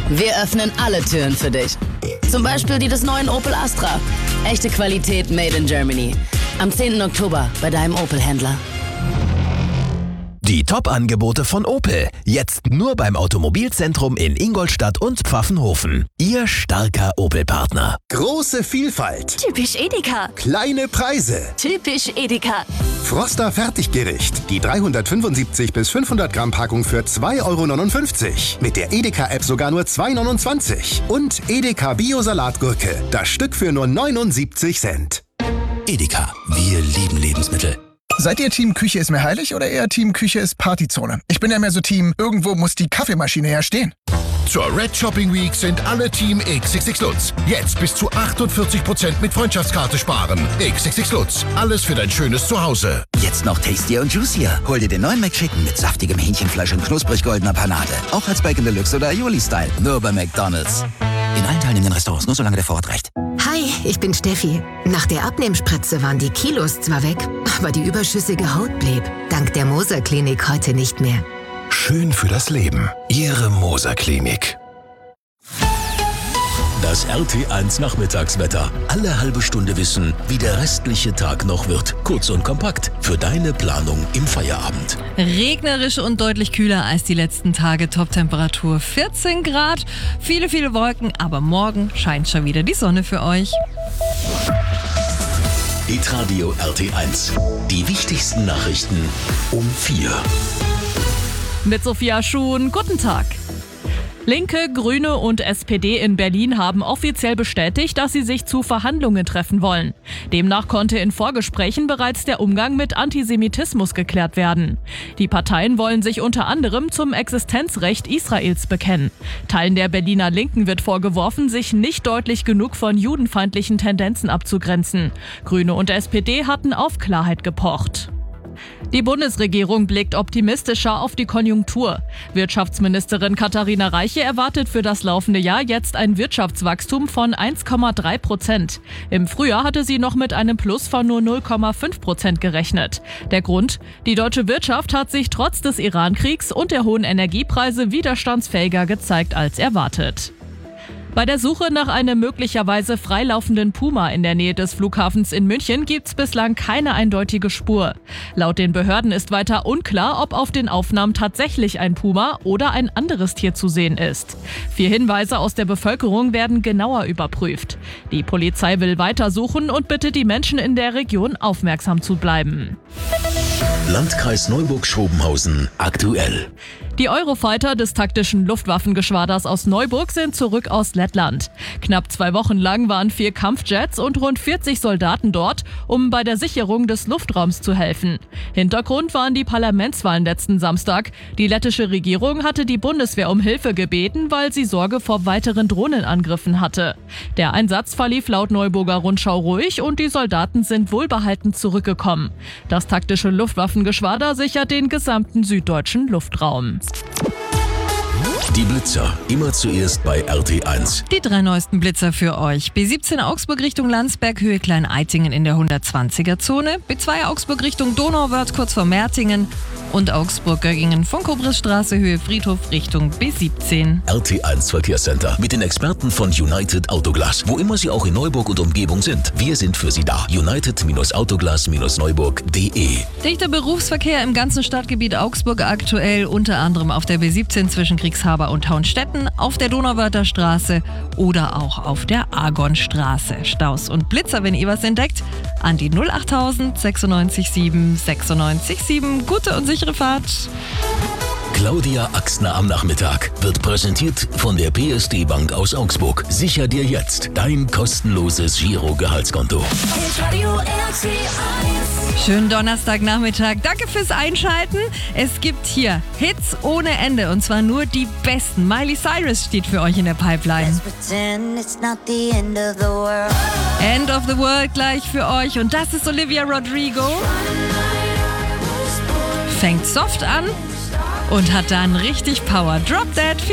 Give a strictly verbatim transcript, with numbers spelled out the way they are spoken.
Wir öffnen alle Türen für dich. Zum Beispiel die des neuen Opel Astra. Echte Qualität made in Germany. Am zehnten Oktober bei deinem Opel-Händler. Die Top-Angebote von Opel. Jetzt nur beim Automobilzentrum in Ingolstadt und Pfaffenhofen. Ihr starker Opel-Partner. Große Vielfalt. Typisch Edeka. Kleine Preise. Typisch Edeka. Froster Fertiggericht. Die dreihundertfünfundsiebzig bis fünfhundert Gramm Packung für zwei Euro neunundfünfzig. Mit der Edeka-App sogar nur zwei Euro neunundzwanzig. Und Edeka Bio-Salatgurke. Das Stück für nur neunundsiebzig Cent. Edeka. Wir lieben Lebensmittel. Seid ihr Team Küche ist mir heilig oder eher Team Küche ist Partyzone? Ich bin ja mehr so Team, irgendwo muss die Kaffeemaschine ja stehen. Zur Red Shopping Week sind alle Team X X X Lutz. Jetzt bis zu achtundvierzig Prozent mit Freundschaftskarte sparen. X X X Lutz. Alles für dein schönes Zuhause. Jetzt noch tastier und juicier. Hol dir den neuen McChicken mit saftigem Hähnchenfleisch und knusprig goldener Panade. Auch als Bacon Deluxe oder Aioli-Style. Nur bei McDonald's. In allen teilnehmenden Restaurants, nur solange der Vorrat reicht. Hi, ich bin Steffi. Nach der Abnehmspritze waren die Kilos zwar weg, aber die überschüssige Haut blieb. Dank der Moser Klinik heute nicht mehr. Schön für das Leben. Ihre Moser Klinik. Das R T eins Nachmittagswetter. Alle halbe Stunde wissen, wie der restliche Tag noch wird. Kurz und kompakt für deine Planung im Feierabend. Regnerisch und deutlich kühler als die letzten Tage. Toptemperatur vierzehn Grad. Viele, viele Wolken, aber morgen scheint schon wieder die Sonne für euch. Hitradio R T eins. Die wichtigsten Nachrichten um vier. Mit Sophia Schuhn, guten Tag. Linke, Grüne und S P D in Berlin haben offiziell bestätigt, dass sie sich zu Verhandlungen treffen wollen. Demnach konnte in Vorgesprächen bereits der Umgang mit Antisemitismus geklärt werden. Die Parteien wollen sich unter anderem zum Existenzrecht Israels bekennen. Teilen der Berliner Linken wird vorgeworfen, sich nicht deutlich genug von judenfeindlichen Tendenzen abzugrenzen. Grüne und S P D hatten auf Klarheit gepocht. Die Bundesregierung blickt optimistischer auf die Konjunktur. Wirtschaftsministerin Katharina Reiche erwartet für das laufende Jahr jetzt ein Wirtschaftswachstum von eins Komma drei Prozent. Im Frühjahr hatte sie noch mit einem Plus von nur null Komma fünf Prozent gerechnet. Der Grund? Die deutsche Wirtschaft hat sich trotz des Iran-Kriegs und der hohen Energiepreise widerstandsfähiger gezeigt als erwartet. Bei der Suche nach einem möglicherweise freilaufenden Puma in der Nähe des Flughafens in München gibt's bislang keine eindeutige Spur. Laut den Behörden ist weiter unklar, ob auf den Aufnahmen tatsächlich ein Puma oder ein anderes Tier zu sehen ist. Vier Hinweise aus der Bevölkerung werden genauer überprüft. Die Polizei will weitersuchen und bittet die Menschen in der Region aufmerksam zu bleiben. Landkreis Neuburg-Schrobenhausen aktuell. Die Eurofighter des taktischen Luftwaffengeschwaders aus Neuburg sind zurück aus Lettland. Knapp zwei Wochen lang waren vier Kampfjets und rund vierzig Soldaten dort, um bei der Sicherung des Luftraums zu helfen. Hintergrund waren die Parlamentswahlen letzten Samstag. Die lettische Regierung hatte die Bundeswehr um Hilfe gebeten, weil sie Sorge vor weiteren Drohnenangriffen hatte. Der Einsatz verlief laut Neuburger Rundschau ruhig und die Soldaten sind wohlbehalten zurückgekommen. Das taktische Luftwaffengeschwader sichert den gesamten süddeutschen Luftraum. Die Blitzer, immer zuerst bei R T eins. Die drei neuesten Blitzer für euch. B siebzehn Augsburg Richtung Landsberg, Höhe Klein-Eitingen in der hundertzwanziger Zone. B zwei Augsburg Richtung Donauwörth, kurz vor Mertingen. Und Augsburg-Göggingen von Kobrissstraße, Höhe Friedhof Richtung B siebzehn. R T eins Verkehrscenter mit den Experten von United Autoglas. Wo immer Sie auch in Neuburg und Umgebung sind, wir sind für Sie da. United Autoglas Neuburg punkt de. Dichter Berufsverkehr im ganzen Stadtgebiet Augsburg aktuell, unter anderem auf der B siebzehn zwischen Kriegshaber und Hauenstetten, auf der Donauwörther Straße oder auch auf der Argonstraße. Staus und Blitzer, wenn ihr was entdeckt, an die null achttausend sechsundneunzig sieben sechsundneunzig sieben. Gute und sichere Fahrt. Claudia Axtner am Nachmittag wird präsentiert von der P S D Bank aus Augsburg. Sicher dir jetzt dein kostenloses Giro-Gehaltskonto. Schönen Donnerstagnachmittag. Danke fürs Einschalten. Es gibt hier Hits ohne Ende und zwar nur die besten. Miley Cyrus steht für euch in der Pipeline. End of the World gleich für euch und das ist Olivia Rodrigo. Fängt soft an und hat dann richtig Power. Drop That.